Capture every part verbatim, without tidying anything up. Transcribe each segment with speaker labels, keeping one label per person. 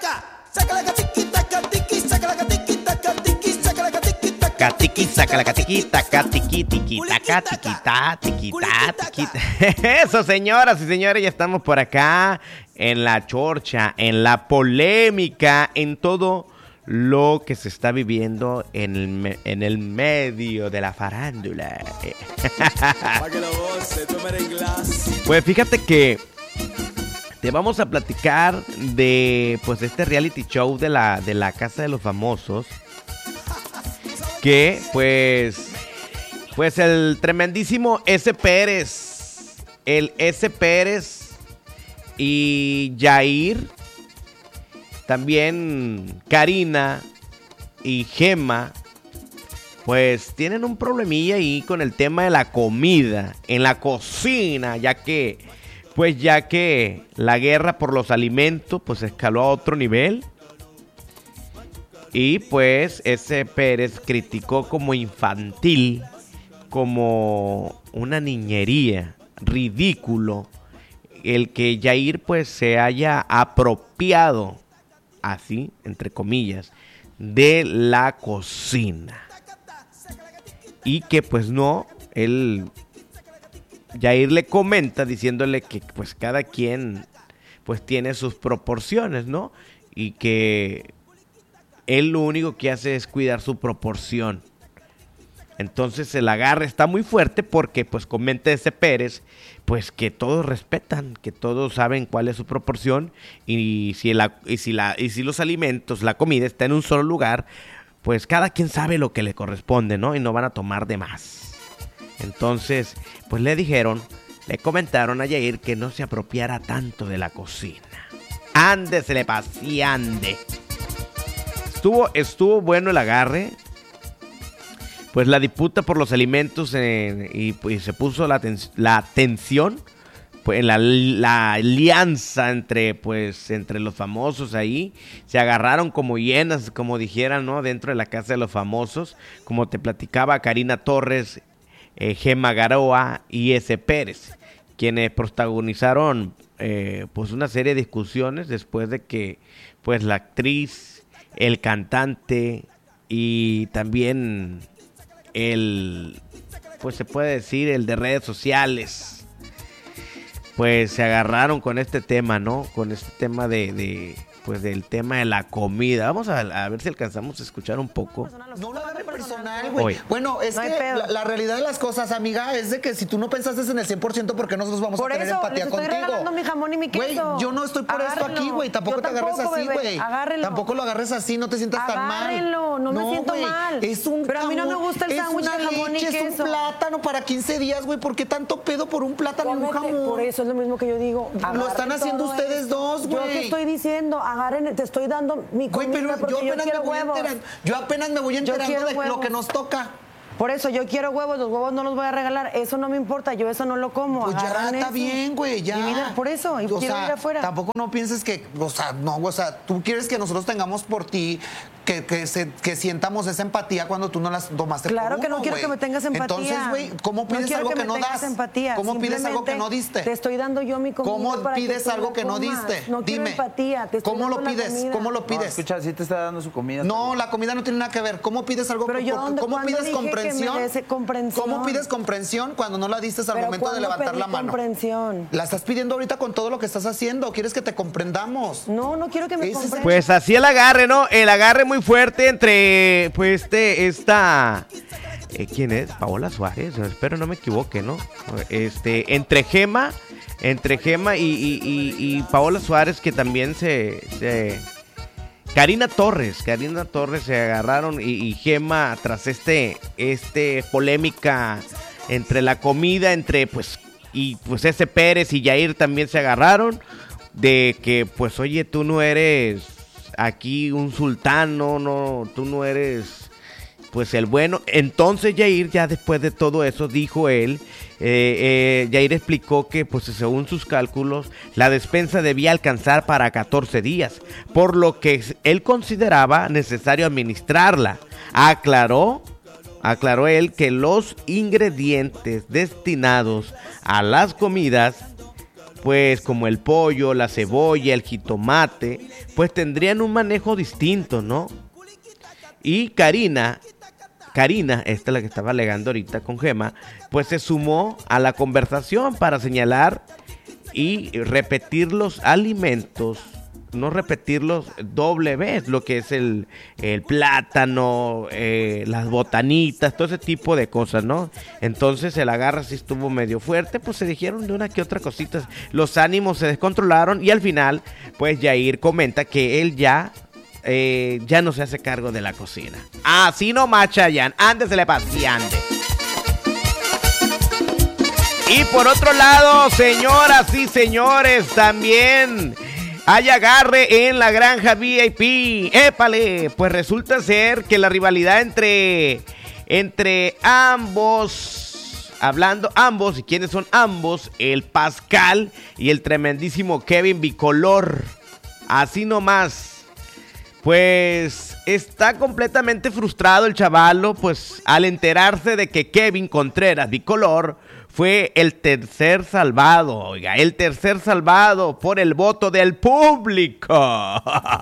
Speaker 1: Catiqui, saca la catiquita, catiqui, tiquita, catiquita, tiquita, tiquita. Eso, señoras y señores, ya estamos por acá en la chorcha, en la polémica, en todo lo que se está viviendo en el, me- en el medio de la farándula. Pues fíjate que te vamos a platicar de pues este reality show de la, de la Casa de los Famosos. Que pues, pues el tremendísimo S. Pérez, el S. Pérez y Yair, también Karina y Gema, pues tienen un problemilla ahí con el tema de la comida en la cocina, ya que, pues ya que la guerra por los alimentos pues escaló a otro nivel. Y pues ese Pérez criticó como infantil, como una niñería, ridículo, el que Yair pues se haya apropiado, así, entre comillas, de la cocina. Y que pues no, él, Yair le comenta diciéndole que pues cada quien pues tiene sus proporciones, ¿no? Y que él lo único que hace es cuidar su proporción. Entonces el agarre está muy fuerte porque pues comenta ese Pérez pues que todos respetan, que todos saben cuál es su proporción y si, la, y, si la, y si los alimentos, la comida está en un solo lugar, pues cada quien sabe lo que le corresponde, ¿no? Y no van a tomar de más. Entonces pues le dijeron, le comentaron a Yair que no se apropiara tanto de la cocina. Ande, se le pase, ande. Estuvo, estuvo bueno el agarre. Pues la disputa por los alimentos eh, y, y se puso la, ten, la tensión, pues la, la alianza entre, pues, entre los famosos ahí. Se agarraron como hienas, como dijeran, ¿no? Dentro de la Casa de los Famosos. Como te platicaba Karina Torres, eh, Gema Garoa y S. Pérez, quienes protagonizaron eh, pues una serie de discusiones después de que pues la actriz, el cantante y también el, pues se puede decir, el de redes sociales, pues se agarraron con este tema, ¿no? Con este tema de, de pues del tema de la comida. Vamos a, a ver si alcanzamos a escuchar un poco.
Speaker 2: No lo agarre personal, güey.
Speaker 1: Oye.
Speaker 2: Bueno, es
Speaker 3: No hay
Speaker 2: que
Speaker 3: pedo.
Speaker 2: la, la realidad de las cosas, amiga, es de que si tú no pensaste en el cien por ciento, ¿por qué nosotros vamos
Speaker 3: Por
Speaker 2: a tener
Speaker 3: eso,
Speaker 2: empatía
Speaker 3: les estoy
Speaker 2: contigo?
Speaker 3: regalando mi jamón y mi
Speaker 2: Güey,
Speaker 3: queso.
Speaker 2: yo no estoy por esto
Speaker 3: Agárrenlo.
Speaker 2: aquí, güey. Tampoco
Speaker 3: Yo
Speaker 2: te agarres
Speaker 3: tampoco,
Speaker 2: así,
Speaker 3: bebé.
Speaker 2: güey.
Speaker 3: Agárrenlo.
Speaker 2: Tampoco lo agarres así, no te sientas tan mal.
Speaker 3: Agárrenlo, no me siento
Speaker 2: güey,
Speaker 3: mal.
Speaker 2: Es un
Speaker 3: Pero a mí no me
Speaker 2: jamón,
Speaker 3: gusta el
Speaker 2: es
Speaker 3: sándwich
Speaker 2: una
Speaker 3: de jamón y
Speaker 2: leche, Es
Speaker 3: queso.
Speaker 2: un plátano para quince días, güey. ¿Por qué tanto pedo por un plátano y un
Speaker 3: Cómete,
Speaker 2: jamón?
Speaker 3: por eso es lo mismo que yo digo.
Speaker 2: Lo
Speaker 3: agarren
Speaker 2: están haciendo
Speaker 3: todo
Speaker 2: ustedes
Speaker 3: esto.
Speaker 2: dos,
Speaker 3: Yo
Speaker 2: güey.
Speaker 3: te estoy diciendo, agarren, te estoy dando mi
Speaker 2: Güey,
Speaker 3: comida
Speaker 2: pero
Speaker 3: porque
Speaker 2: yo
Speaker 3: yo,
Speaker 2: apenas,
Speaker 3: quiero
Speaker 2: me voy
Speaker 3: huevos.
Speaker 2: enterando, yo apenas me voy
Speaker 3: Yo
Speaker 2: enterando
Speaker 3: quiero
Speaker 2: de lo
Speaker 3: huevos.
Speaker 2: que nos toca.
Speaker 3: Por eso yo quiero huevos, los huevos no los voy a regalar, eso no me importa, yo eso no lo como.
Speaker 2: Pues ya
Speaker 3: agarran
Speaker 2: está
Speaker 3: eso.
Speaker 2: bien, güey, ya.
Speaker 3: Y mira, por eso, y
Speaker 2: O
Speaker 3: quiero
Speaker 2: sea,
Speaker 3: ir afuera.
Speaker 2: Tampoco no pienses que, o sea, no, o sea, tú quieres que nosotros tengamos por ti, que, que, se, que sientamos esa empatía cuando tú no las tomaste
Speaker 3: Claro
Speaker 2: por
Speaker 3: que no
Speaker 2: uno,
Speaker 3: quiero
Speaker 2: güey.
Speaker 3: que me tengas empatía.
Speaker 2: Entonces, güey, ¿cómo
Speaker 3: No
Speaker 2: pides
Speaker 3: quiero
Speaker 2: algo
Speaker 3: que
Speaker 2: que,
Speaker 3: me
Speaker 2: no
Speaker 3: tengas
Speaker 2: das?
Speaker 3: empatía.
Speaker 2: ¿Cómo pides algo que no diste?
Speaker 3: Te estoy dando yo mi comida.
Speaker 2: ¿Cómo
Speaker 3: para
Speaker 2: pides
Speaker 3: tú
Speaker 2: algo
Speaker 3: lo
Speaker 2: que no
Speaker 3: comas.
Speaker 2: diste?
Speaker 3: No quiero
Speaker 2: Dime.
Speaker 3: empatía, te estoy
Speaker 2: ¿Cómo lo
Speaker 3: dando la
Speaker 2: pides?
Speaker 3: comida.
Speaker 2: ¿Cómo lo
Speaker 4: No,
Speaker 2: pides?
Speaker 4: escucha, sí te está dando su comida.
Speaker 2: No, la comida no tiene nada que ver. ¿Cómo pides algo?
Speaker 3: Pero yo, ¿dónde-
Speaker 2: ¿Cómo
Speaker 3: cuándo
Speaker 2: pides
Speaker 3: dije que me
Speaker 2: comprensión?
Speaker 3: des comprensión?
Speaker 2: ¿Cómo pides comprensión cuando no la diste al
Speaker 3: Pero
Speaker 2: momento de
Speaker 3: ¿cuándo
Speaker 2: levantar
Speaker 3: pedí
Speaker 2: la mano?
Speaker 3: comprensión?
Speaker 2: La estás pidiendo ahorita con todo lo que estás haciendo. ¿Quieres que te comprendamos?
Speaker 3: No, no quiero que me
Speaker 2: Ese es el-
Speaker 3: comprendas.
Speaker 1: Pues así el agarre, ¿no? El agarre muy fuerte entre, pues, este, esta... eh, ¿Quién es? Paola Suárez, espero no me equivoque, ¿no? Este, entre Gema, entre Gema y, y- y- y Paola Suárez, que también se... se Karina Torres, Karina Torres se agarraron y, y Gema tras este, este polémica entre la comida, entre pues, y pues ese Pérez y Yair también se agarraron de que pues oye, tú no eres aquí un sultán, no, no, tú no eres pues el bueno. Entonces Yair, ya después de todo eso, dijo él, eh, eh, Yair explicó que pues según sus cálculos la despensa debía alcanzar para catorce días, por lo que él consideraba necesario administrarla. Aclaró, aclaró él que los ingredientes destinados a las comidas pues como el pollo, la cebolla, el jitomate, pues tendrían un manejo distinto, ¿no? Y Karina, Karina, esta es la que estaba alegando ahorita con Gema, pues se sumó a la conversación para señalar y repetir los alimentos, no repetirlos doble vez, lo que es el, el plátano, eh, las botanitas, todo ese tipo de cosas, ¿no? Entonces el agarre sí estuvo medio fuerte, pues se dijeron de una que otra cosita, los ánimos se descontrolaron y al final, pues Yair comenta que él ya, eh, ya no se hace cargo de la cocina. Así no Chayanne, ándesele paseante. Y por otro lado, señoras y señores, también hay agarre en la granja V I P. ¡Épale! Pues resulta ser que la rivalidad entre, entre ambos, hablando ambos, ¿y quiénes son ambos? El Pascal y el tremendísimo Kevin Bicolor. Así nomás. Pues está completamente frustrado el chavalo, pues al enterarse de que Kevin Contreras Bicolor fue el tercer salvado, oiga, el tercer salvado por el voto del público.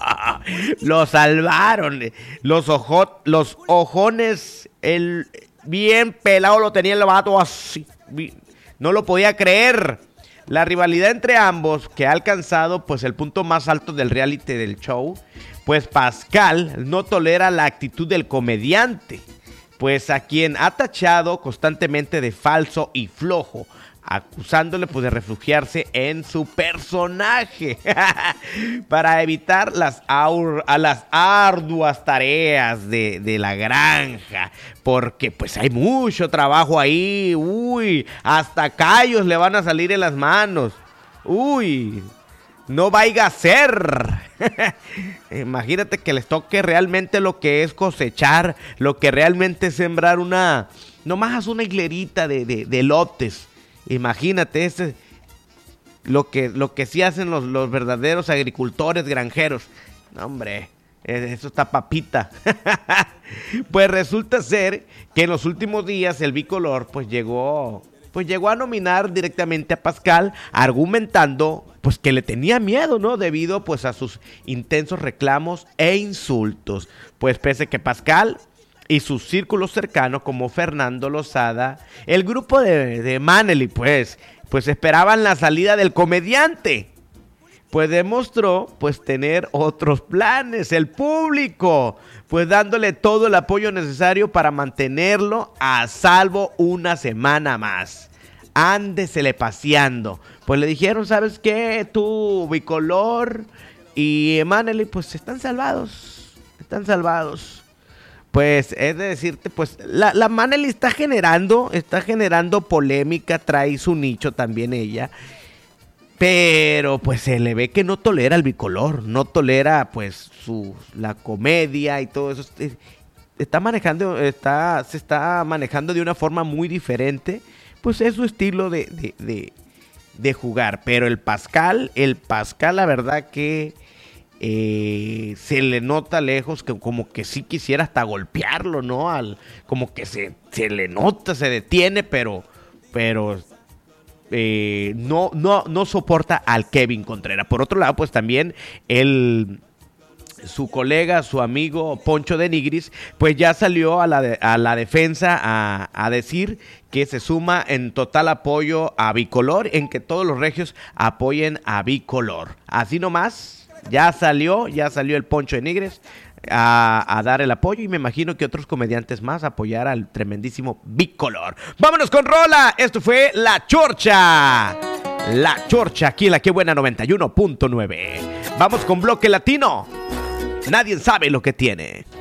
Speaker 1: Lo salvaron, los, ojo, los ojones, el bien pelado lo tenía el vato así, no lo podía creer. La rivalidad entre ambos, que ha alcanzado pues el punto más alto del reality del show, pues Pascal no tolera la actitud del comediante, pues a quien ha tachado constantemente de falso y flojo, acusándole pues de refugiarse en su personaje para evitar las, aur, a las arduas tareas de, de la granja, porque pues hay mucho trabajo ahí, uy, hasta callos le van a salir en las manos, uy, no vaya a ser. Imagínate que les toque realmente lo que es cosechar, lo que realmente es sembrar una, nomás una hilerita de, de, de elotes. Imagínate, ese, lo que, lo que sí hacen los, los verdaderos agricultores granjeros. No, hombre, eso está papita. Pues resulta ser que en los últimos días el Bicolor pues llegó, pues llegó a nominar directamente a Pascal, argumentando pues que le tenía miedo, ¿no? Debido pues a sus intensos reclamos e insultos. Pues pese que Pascal y sus círculos cercanos como Fernando Lozada, el grupo de, de Manely, pues, pues esperaban la salida del comediante. Pues demostró pues tener otros planes, el público, pues dándole todo el apoyo necesario para mantenerlo a salvo una semana más. Ándesele paseando. Pues le dijeron, ¿sabes qué? Tú, Bicolor y Manely, pues están salvados, están salvados. Pues es de decirte, pues la, la Manely está generando, está generando polémica, trae su nicho también ella. Pero pues se le ve que no tolera el Bicolor, no tolera pues su la comedia y todo eso. Está manejando, está, se está manejando de una forma muy diferente. Pues es su estilo de, de, de, de jugar. Pero el Pascal, el Pascal la verdad que eh, se le nota lejos, que como que sí quisiera hasta golpearlo, ¿no? Al, como que se, se le nota, se detiene, pero, pero eh, no, no, no soporta al Kevin Contreras. Por otro lado, pues también el... su colega, su amigo Poncho de Nigris, pues ya salió a la, de, a la defensa a, a decir que se suma en total apoyo a Bicolor, en que todos los regios apoyen a Bicolor. Así nomás, ya salió, ya salió el Poncho de Nigris a, a dar el apoyo y me imagino que otros comediantes más apoyar al tremendísimo Bicolor. ¡Vámonos con rola! Esto fue La Chorcha. La Chorcha, aquí en La Qué Buena noventa y uno punto nueve. Vamos con Bloque Latino. Nadie sabe lo que tiene.